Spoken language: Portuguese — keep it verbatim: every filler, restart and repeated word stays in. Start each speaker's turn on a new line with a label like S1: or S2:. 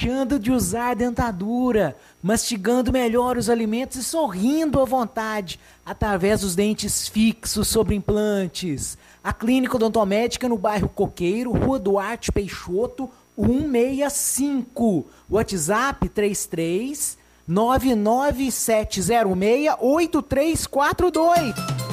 S1: deixando de usar dentadura, mastigando melhor os alimentos e sorrindo à vontade, através dos dentes fixos sobre implantes. A Clínica Odontomédica no bairro Coqueiro, Rua Duarte Peixoto, cento e sessenta e cinco. WhatsApp três três nove nove sete zero seis oito três quatro dois.